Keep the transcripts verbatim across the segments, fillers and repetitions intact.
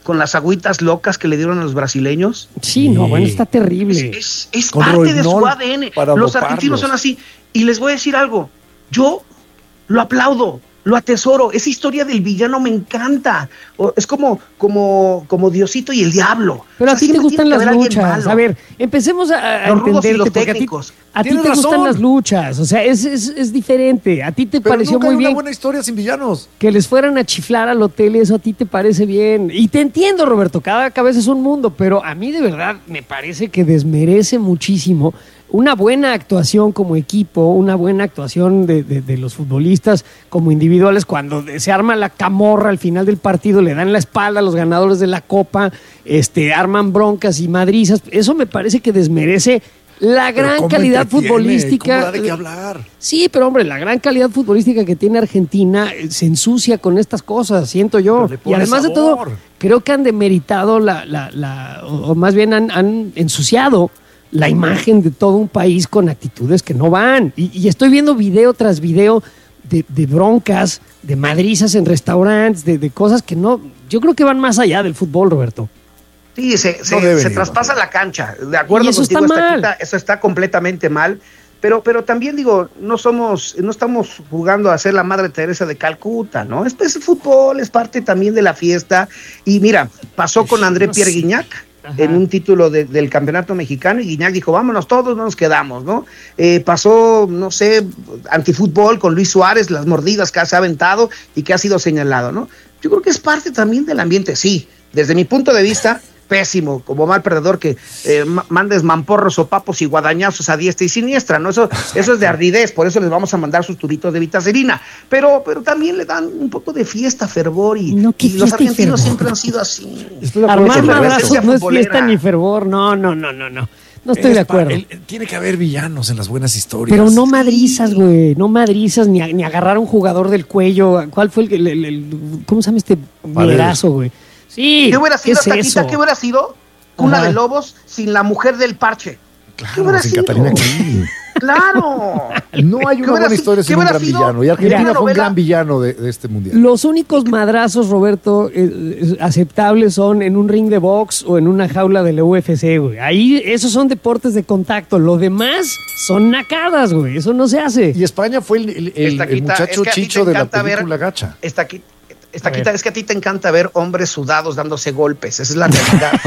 con las agüitas locas que le dieron a los brasileños. Sí, no, bueno, está terrible. Es, es, es parte de su A D N. Los argentinos son así. Y les voy a decir algo, yo lo aplaudo, lo atesoro. Esa historia del villano me encanta. Es como, como, como Diosito y el diablo. Pero o sea, a ti te gustan las luchas. A ver, empecemos a, a los rudos y los porque técnicos. A ti, a ti te razón. gustan las luchas. O sea, es, es, es diferente. A ti te Pero pareció nunca muy hay bien. Una buena historia sin villanos. Que les fueran a chiflar al hotel, eso a ti te parece bien. Y te entiendo, Roberto. Cada cabeza es un mundo. Pero a mí de verdad me parece que desmerece muchísimo una buena actuación como equipo, una buena actuación de, de, de los futbolistas como individuales, cuando se arma la camorra al final del partido, le dan la espalda a los ganadores de la Copa, este, arman broncas y madrizas. Eso me parece que desmerece la gran calidad futbolística. ¿Cómo da de qué hablar? Sí, pero hombre, la gran calidad futbolística que tiene Argentina se ensucia con estas cosas, siento yo. Y además sabor. de todo, creo que han demeritado la, la, la o, o más bien han, han ensuciado la imagen de todo un país con actitudes que no van. Y, y estoy viendo video tras video de, de broncas, de madrizas en restaurantes, de, de cosas que no, yo creo que van más allá del fútbol, Roberto. Sí, se, se, no se traspasa no. la cancha. De acuerdo y eso contigo, está mal. Está, eso está completamente mal. Pero, pero también digo, no somos, no estamos jugando a ser la Madre Teresa de Calcuta, ¿no? Es, es el fútbol, es parte también de la fiesta. Y mira, pasó con André Pierre Guignac. Ajá. En un título de, del campeonato mexicano, y Guignac dijo, vámonos todos, no nos quedamos, ¿no? Eh, pasó, no sé, antifútbol con Luis Suárez, las mordidas que se ha aventado y que ha sido señalado, ¿no? Yo creo que es parte también del ambiente, sí, desde mi punto de vista, pésimo, como mal perdedor que eh, mandes mamporros o papos y guadañazos a diestra y siniestra, ¿no? Eso, eso es de ardidez, por eso les vamos a mandar sus tubitos de vitacilina, pero, pero también le dan un poco de fiesta, fervor, y, no, y los argentinos siempre han sido así. Armar madrazos no es fiesta ni fervor, no, no, no, no, no. No estoy es de acuerdo. Pa, el, tiene que haber villanos en las buenas historias. Pero no madrizas, güey. No madrizas ni, ni agarrar a un jugador del cuello. ¿Cuál fue el, el, el, el cómo se llama este mierazo, güey? Sí. ¿Qué hubiera sido, ¿qué es Taquita? ¿Qué hubiera sido? Cuna de Lobos sin la mujer del parche. Claro, sin sido? Catalina Krill. Claro. No hay una buena sido? historia sin un gran sido? villano. Y Argentina Mira, fue un gran villano de, de este mundial. Los únicos madrazos, Roberto, eh, aceptables son en un ring de box o en una jaula de la U F C, güey. Ahí, esos son deportes de contacto. Lo demás son nacadas, güey. Eso no se hace. Y España fue el, el, el, el muchacho es chicho de la película ver, Gacha. Está aquí. Esta quita, es que a ti te encanta ver hombres sudados dándose golpes, esa es la realidad.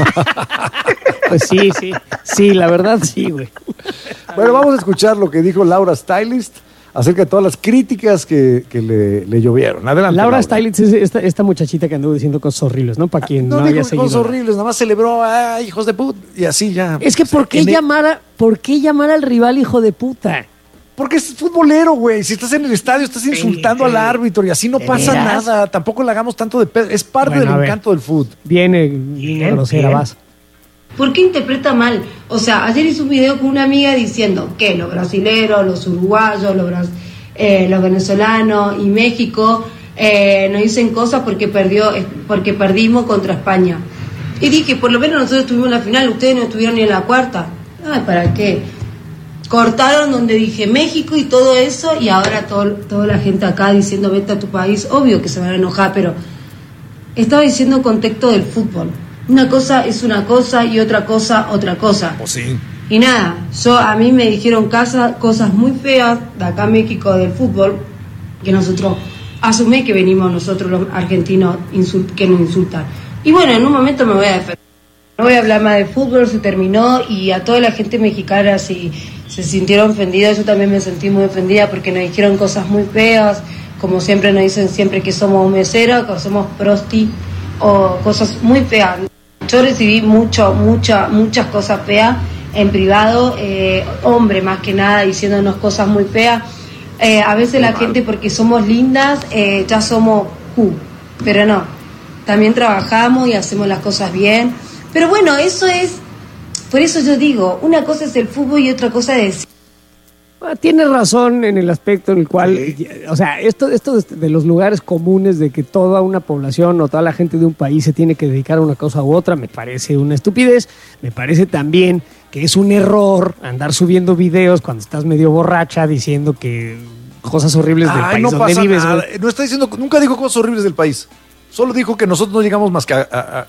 Pues sí, sí, sí, la verdad sí, güey. Bueno, vamos a escuchar lo que dijo Laura Stylist acerca de todas las críticas que, que le, le llovieron. Adelante, Laura, Laura. Stylist es esta, esta muchachita que anduvo diciendo cosas horribles, ¿no? Para quien no, no haya seguido. cosas horribles, nada más celebró a hijos de puta y así ya. Es que ¿por qué, llamar a, ¿por qué llamar al rival hijo de puta? Porque es futbolero, güey. Si estás en el estadio, estás insultando sí, al árbitro y así no pasa ¿Veras? nada. Tampoco le hagamos tanto de pedo. Es parte bueno, del encanto del fútbol. Viene, viene grosera, vas. ¿Por qué interpreta mal? O sea, ayer hice un video con una amiga diciendo que los brasileros, los uruguayos, los, eh, los venezolanos y México eh, nos dicen cosas porque perdió, porque perdimos contra España. Y dije, por lo menos nosotros estuvimos en la final, ustedes no estuvieron ni en la cuarta. Ay, ¿para qué? Cortaron donde dije México y todo eso, y ahora todo, toda la gente acá diciendo vete a tu país, obvio que se van a enojar, pero estaba diciendo contexto del fútbol. Una cosa es una cosa y otra cosa otra cosa. Oh, sí. Y nada, yo a mí me dijeron casa, cosas muy feas de acá en México del fútbol, que nosotros asumí que venimos nosotros los argentinos insult, que nos insultan. Y bueno, en un momento me voy a defender. No voy a hablar más de fútbol, se terminó, y a toda la gente mexicana si se sintieron ofendidas, yo también me sentí muy ofendida porque nos dijeron cosas muy feas, como siempre nos dicen siempre que somos meseros, que somos prosti, o cosas muy feas. Yo recibí mucho, mucha, muchas cosas feas en privado, eh, hombre más que nada diciéndonos cosas muy feas. Eh, a veces la gente porque somos lindas, eh, ya somos uh, pero no, también trabajamos y hacemos las cosas bien. Pero bueno, eso es, por eso yo digo, una cosa es el fútbol y otra cosa es... Tiene razón en el aspecto en el cual, sí. o sea, esto, esto de los lugares comunes de que toda una población o toda la gente de un país se tiene que dedicar a una cosa u otra, me parece una estupidez. Me parece también que es un error andar subiendo videos cuando estás medio borracha diciendo que cosas horribles del Ay, país no donde pasa vives. Nada. Güey. No está diciendo, nunca dijo cosas horribles del país. Solo dijo que nosotros no llegamos más que a, a,